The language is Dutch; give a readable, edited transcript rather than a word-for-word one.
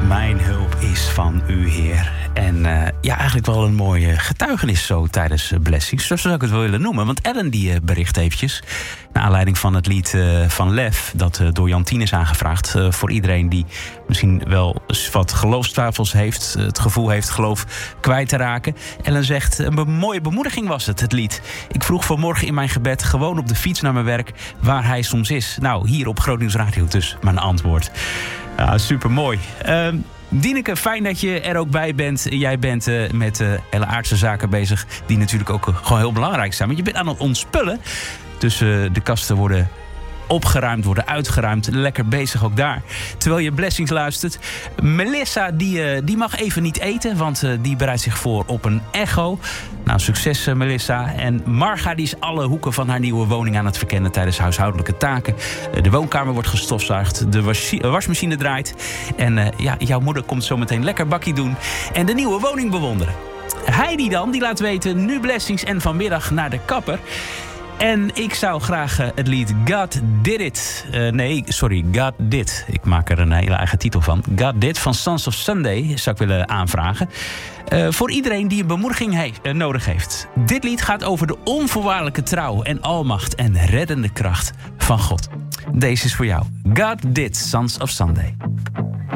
Mijn hulp is van u, Heer. En eigenlijk wel een mooie getuigenis zo tijdens Blessings. Zo zou ik het wel willen noemen. Want Ellen die bericht eventjes, naar aanleiding van het lied van Lef, dat door Jantien is aangevraagd. Voor iedereen die misschien wel wat geloofstwijfels heeft, het gevoel heeft geloof kwijt te raken. Ellen zegt, een mooie bemoediging was het lied. Ik vroeg vanmorgen in mijn gebed gewoon op de fiets naar mijn werk waar hij soms is. Nou, hier op Groot Nieuws Radio dus mijn antwoord. Ja, supermooi. Dineke, fijn dat je er ook bij bent. Jij bent met hele aardse zaken bezig, die natuurlijk ook gewoon heel belangrijk zijn. Want je bent aan het ontspullen. Dus de kasten worden opgeruimd, worden uitgeruimd. Lekker bezig ook daar. Terwijl je Blessings luistert. Melissa, die mag even niet eten, want die bereidt zich voor op een echo. Nou, succes Melissa. En Marga, die is alle hoeken van haar nieuwe woning aan het verkennen tijdens huishoudelijke taken. De woonkamer wordt gestofzuigd. De wasmachine draait. En jouw moeder komt zo meteen lekker bakkie doen. En de nieuwe woning bewonderen. Heidi dan, die laat weten, nu Blessings en vanmiddag naar de kapper. En ik zou graag het lied God Did It. God Did. Ik maak er een hele eigen titel van. God Did van Sons of Sunday zou ik willen aanvragen. Voor iedereen die een bemoediging nodig heeft. Dit lied gaat over de onvoorwaardelijke trouw en almacht en reddende kracht van God. Deze is voor jou. God Did, Sons of Sunday.